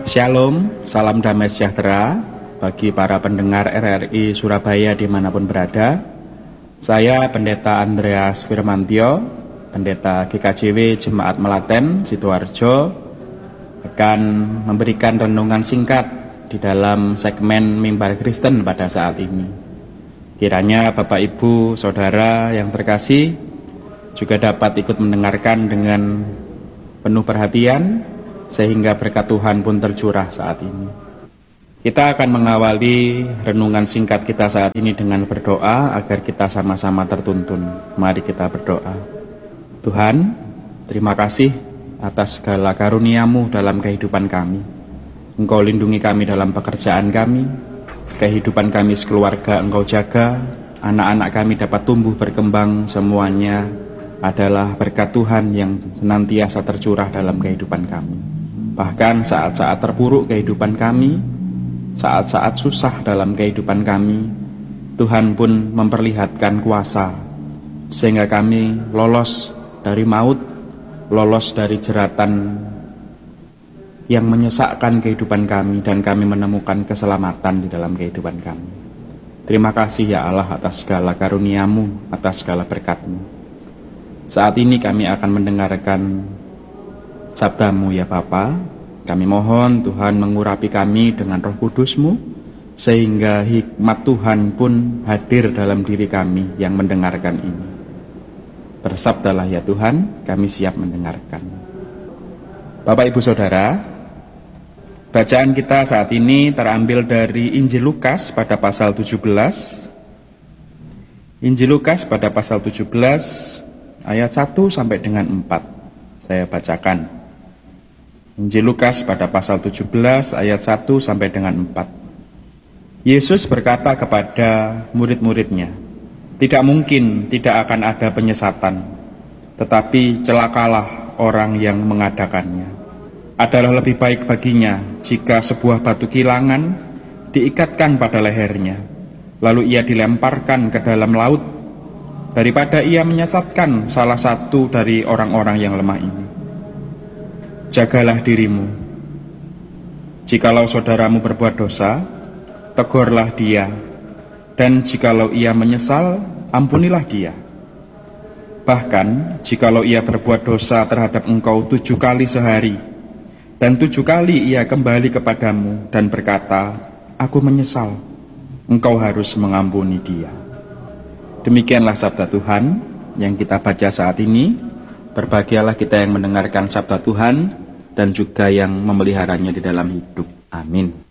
Shalom, salam damai sejahtera bagi para pendengar RRI Surabaya dimanapun berada. Saya Pendeta Andreas Firmantio, Pendeta GKJW Jemaat Melaten, Sidoarjo, akan memberikan renungan singkat di dalam segmen Mimbar Kristen pada saat ini. Kiranya Bapak Ibu Saudara yang terkasih juga dapat ikut mendengarkan dengan penuh perhatian, sehingga berkat Tuhan pun tercurah saat ini. Kita akan mengawali renungan singkat kita saat ini dengan berdoa agar kita sama-sama tertuntun. Mari kita berdoa. Tuhan, terima kasih atas segala karunia-Mu dalam kehidupan kami. Engkau lindungi kami dalam pekerjaan kami, kehidupan kami sekeluarga Engkau jaga, anak-anak kami dapat tumbuh berkembang, semuanya adalah berkat Tuhan yang senantiasa tercurah dalam kehidupan kami. Bahkan saat-saat terpuruk kehidupan kami, saat-saat susah dalam kehidupan kami, Tuhan pun memperlihatkan kuasa, sehingga kami lolos dari maut, lolos dari jeratan yang menyesakkan kehidupan kami, dan kami menemukan keselamatan di dalam kehidupan kami. Terima kasih ya Allah atas segala karunia-Mu, atas segala berkat-Mu. Saat ini kami akan mendengarkan sabda-Mu ya Bapa. Kami mohon Tuhan mengurapi kami dengan Roh Kudus-Mu, sehingga hikmat Tuhan pun hadir dalam diri kami yang mendengarkan ini. Bersabdalah ya Tuhan, kami siap mendengarkan. Bapak Ibu Saudara, bacaan kita saat ini terambil dari Injil Lukas pada pasal 17. Injil Lukas pada pasal 17 ayat 1 sampai dengan 4. Saya bacakan. Injil Lukas pada pasal 17 ayat 1 sampai dengan 4. Yesus berkata kepada murid-muridnya, "Tidak mungkin tidak akan ada penyesatan, tetapi celakalah orang yang mengadakannya. Adalah lebih baik baginya jika sebuah batu kilangan diikatkan pada lehernya, lalu ia dilemparkan ke dalam laut, daripada ia menyesatkan salah satu dari orang-orang yang lemah ini. Jagalah dirimu. Jikalau saudaramu berbuat dosa, tegurlah dia, dan jikalau ia menyesal, ampunilah dia. Bahkan, jikalau ia berbuat dosa terhadap engkau 7 kali sehari, dan 7 kali ia kembali kepadamu dan berkata, 'Aku menyesal,' engkau harus mengampuni dia." Demikianlah sabda Tuhan yang kita baca saat ini. Berbahagialah kita yang mendengarkan sabda Tuhan dan juga yang memeliharanya di dalam hidup. Amin.